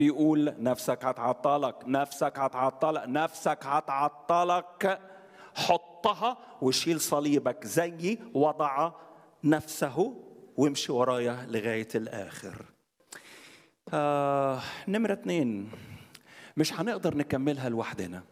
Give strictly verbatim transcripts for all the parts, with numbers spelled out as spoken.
بيقول نفسك هتعطلك، نفسك هتعطلك، نفسك هتعطلك، حطها وشيل صليبك زي وضع نفسه وامشي ورايا لغاية الآخر. آه، نمرة اتنين، مش هنقدر نكملها لوحدنا.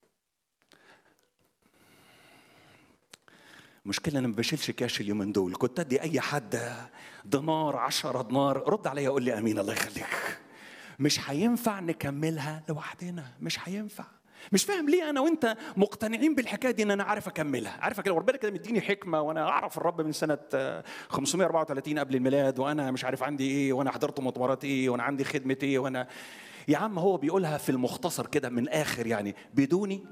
مشكلة أنا ما بشيلش كاش اليومين دول، كنت أدي أي حد دينار عشرة دينار رد عليا يقول لي أمين الله يخليك. مش هينفع نكملها لوحدنا، مش هينفع. مش فاهم ليه أنا وأنت مقتنعين بالحكاية دي إن أنا عارف أكملها، عارف كده ربنا كده مديني حكمة، وأنا أعرف الرب من سنة خمسمائة وأربعة وثلاثين قبل الميلاد، وأنا مش عارف عندي إيه، وأنا حضرت مؤتمرات إيه، وأنا عندي خدمة إيه، وأنا يا عم هو بيقولها في المختصر كده من آخر، يعني بدوني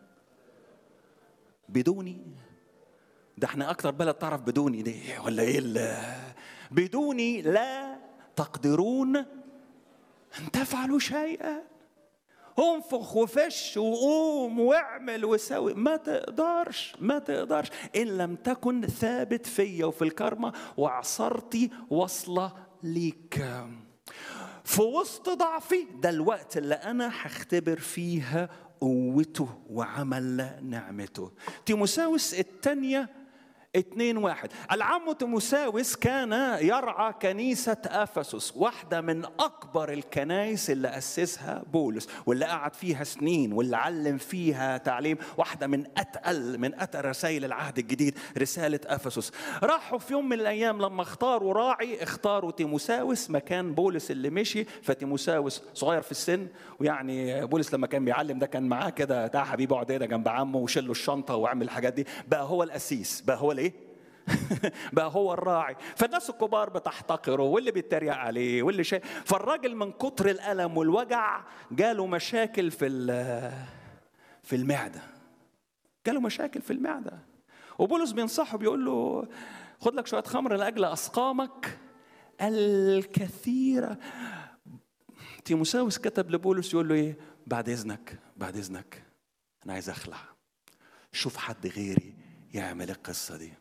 بدوني ده احنا اكتر بلد تعرف بدوني دي ولا ايه؟ بدوني لا تقدرون ان تفعلوا شيئا. انفخ وفش وقوم واعمل وسوي، ما تقدرش ما تقدرش ان لم تكن ثابت فيا وفي الكرمة وعصرتي وصلة ليك. في وسط ضعفي ده الوقت اللي انا هختبر فيها قوته وعمل نعمته. تيموثاوس الثانية اتنين واحد. العم تيموثاوس كان يرعى كنيسة أفسس، واحدة من أكبر الكنائس اللي أسسها بولس، واللي قعد فيها سنين، واللي علم فيها تعليم، واحدة من أتقل من أتقل رسائل العهد الجديد رسالة أفسس. راحوا في يوم من الأيام لما اختاروا راعي، اختاروا تيموثاوس مكان بولس اللي مشي. فتيموثاوس صغير في السن، ويعني بولس لما كان بيعلم ده كان معاه كده، تعال حبيبي اقعد ده جنب عمه وشيل له الشنطة وعمل الحاجات دي. بقى هو الأسيس، بقى هو الايه بقى هو الراعي. فالناس الكبار بتحتقره، واللي بيتريق عليه، واللي شيء. فالراجل من كتر الألم والوجع جاله مشاكل في في المعدة، جاله مشاكل في المعدة. وبولس بينصحه بيقول له خد لك شوية خمر لأجل أسقامك الكثيرة. تيموثاوس كتب لبولس يقول له ايه؟ بعد إذنك بعد إذنك أنا عايز أخلع، شوف حد غيري يعمل القصة دي.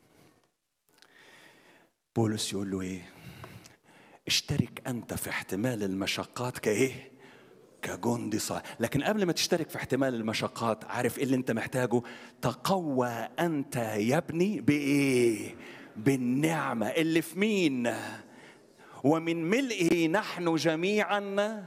بولس يقول له ايه؟ اشترك انت في احتمال المشقات كايه؟ كجندي صالح. لكن قبل ما تشترك في احتمال المشقات، عارف ايه اللي انت محتاجه؟ تقوى انت يا ابني بايه؟ بالنعمة اللي في مين؟ ومن ملئه نحن جميعا.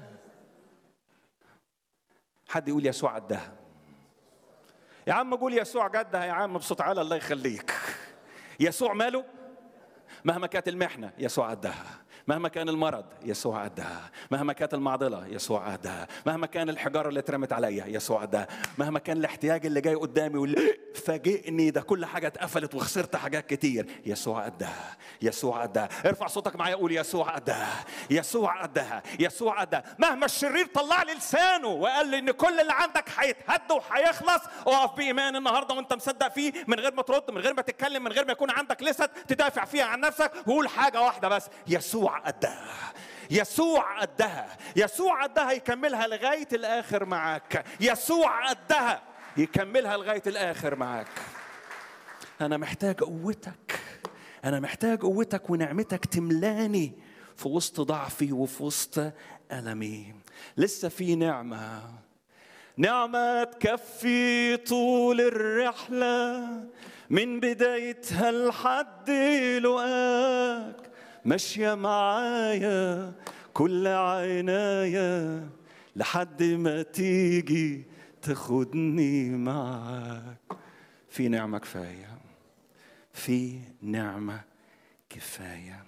حد يقول يسوع عدها يا عم، قول يسوع جدها يا عم بصوت عالي الله يخليك. يسوع ماله؟ مهما كانت المحنة يسوع عدها، مهما كان المرض يسوع عدها، مهما كانت المعضلة يسوع عدها، مهما كان الحجارة اللي اترمت عليا يسوع عدها، مهما كان الاحتياج اللي جاي قدامي واللي فاجئني ده كل حاجة اتقفلت وخسرت حاجات كتير، يسوع عدها يسوع عدها. ارفع صوتك معايا قول يسوع عدها يسوع عدها يسوع عدها. مهما الشرير طلع لي لسانه وقال لي ان كل اللي عندك هيتهد وهيخلص، اقف بإيمان النهارده وانت مصدق فيه، من غير ما ترد، من غير ما تتكلم، من غير ما يكون عندك لسه تدافع فيها عن نفسك، وقول حاجة واحدة بس: يسوع قدها يسوع قدها يسوع قدها. يكملها لغاية الآخر معاك. يسوع قدها يكملها لغاية الآخر معاك. أنا محتاج قوتك، أنا محتاج قوتك ونعمتك تملاني في وسط ضعفي وفي وسط ألمي. لسه في نعمة، نعمة تكفي طول الرحلة من بدايتها لحد لقاك، ماشية معايا كل عناية لحد ما تيجي تاخدني معاك. في نعمة كفاية، في نعمة كفاية.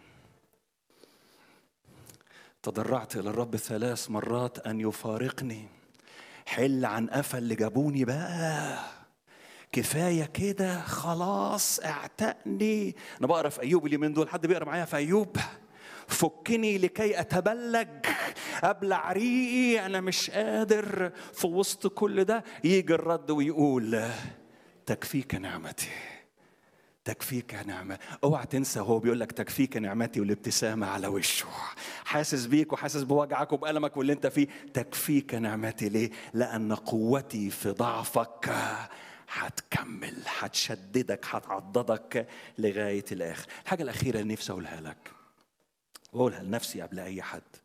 تضرعت إلى الرب ثلاث مرات أن يفارقني. حل عن قفا اللي جابوني بقى، كفاية كده خلاص اعتقني. أنا بقرأ في أيوب اليومين دول، حد بيقرأ معايا في أيوب؟ فكني لكي أتبلج أبلع ريقي، أنا مش قادر. في وسط كل ده يجي الرد ويقول تكفيك نعمتي تكفيك نعمة. اوعى تنسى هو بيقول لك تكفيك نعمتي والابتسامة على وشه، حاسس بيك وحاسس بوجعك وبألمك واللي انت فيه. تكفيك نعمتي ليه؟ لأن قوتي في ضعفك هتكمل، هتشددك، هتعضدك لغاية الآخر. الحاجة الأخيرة اللي نفسي أقولها لك وأقولها لنفسي قبل أي حد: